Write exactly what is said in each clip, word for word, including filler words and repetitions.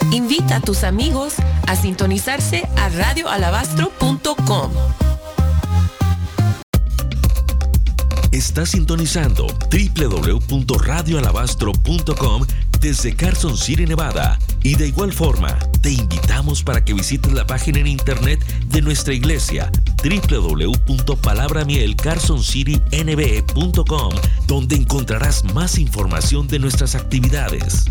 Invita a tus amigos a sintonizarse a radio alabastro punto com. Estás sintonizando doble u doble u doble u punto radio alabastro punto com desde Carson City, Nevada. Y de igual forma, te invitamos para que visites la página en internet de nuestra iglesia, doble u doble u doble u punto palabra miel carson city n b e punto com, donde encontrarás más información de nuestras actividades.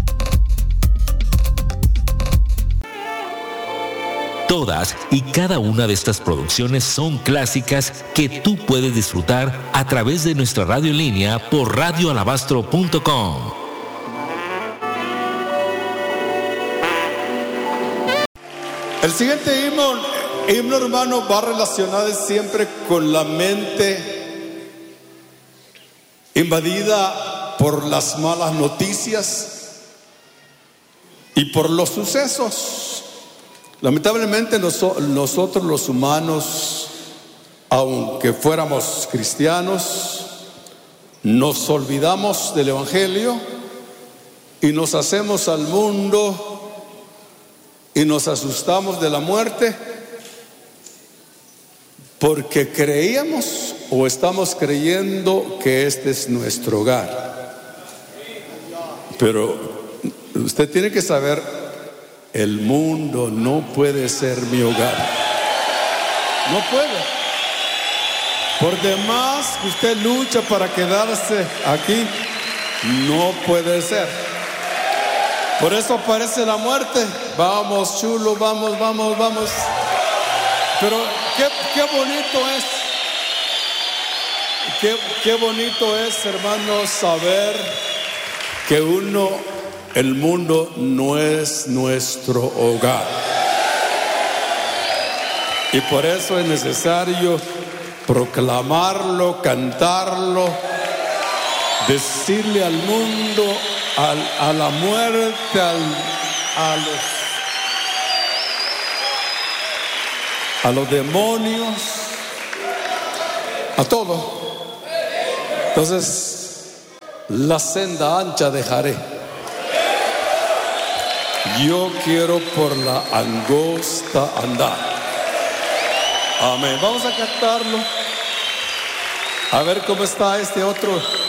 Todas y cada una de estas producciones son clásicas que tú puedes disfrutar a través de nuestra radio en línea por radio alabastro punto com. El siguiente himno, himno hermano, va relacionado siempre con la mente invadida por las malas noticias y por los sucesos. Lamentablemente noso- nosotros los humanos, aunque fuéramos cristianos, nos olvidamos del Evangelio y nos hacemos al mundo y nos asustamos de la muerte porque creíamos o estamos creyendo que este es nuestro hogar. Pero usted tiene que saber, el mundo no puede ser mi hogar. No puede. Por demás que usted lucha para quedarse aquí, no puede ser. Por eso aparece la muerte. Vamos, chulo, vamos, vamos, vamos. Pero qué, qué bonito es. Qué, qué bonito es, hermanos, saber que uno, el mundo no es nuestro hogar. Y por eso es necesario proclamarlo, cantarlo, decirle al mundo, al, a la muerte, al, a los, a los demonios, a todo. Entonces, la senda ancha dejaré. Yo quiero por la angosta andar. Amén. Vamos a cantarlo. A ver cómo está este otro.